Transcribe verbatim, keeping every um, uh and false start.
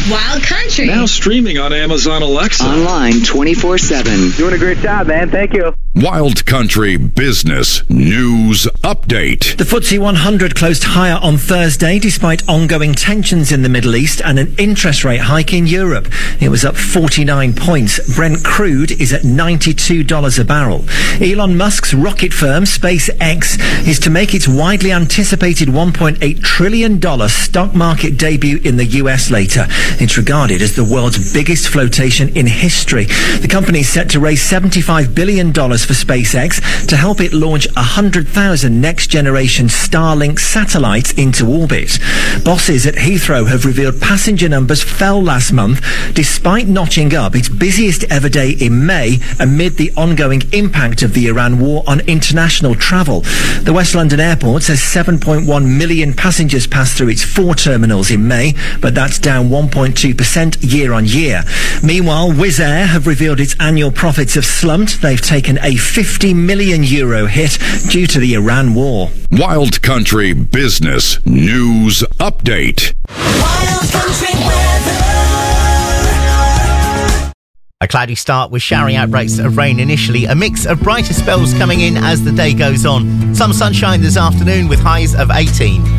Wild Country. Now streaming on Amazon Alexa. Online twenty-four seven. Doing a great job, man. Thank you. Wild Country Business News Update. The F T S E one hundred closed higher on Thursday despite ongoing tensions in the Middle East and an interest rate hike in Europe. It was up forty-nine points. Brent crude is at ninety-two dollars a barrel. Elon Musk's rocket firm SpaceX is to make its widely anticipated one point eight trillion dollars stock market debut in the U S later. It's regarded as the world's biggest flotation in history. The company is set to raise seventy-five billion dollars for SpaceX to help it launch one hundred thousand next-generation Starlink satellites into orbit. Bosses at Heathrow have revealed passenger numbers fell last month despite notching up its busiest ever day in May amid the ongoing impact of the Iran war on international travel. The West London Airport says seven point one million passengers passed through its four terminals in May, but that's down one point two percent year on year. Meanwhile, Wizz Air have revealed its annual profits have slumped. They've taken a fifty million euro hit due to the Iran war. Wild Country Business News Update. Wild Country weather. A cloudy start with showering outbreaks of rain initially. A mix of brighter spells coming in as the day goes on. Some sunshine this afternoon with highs of eighteen.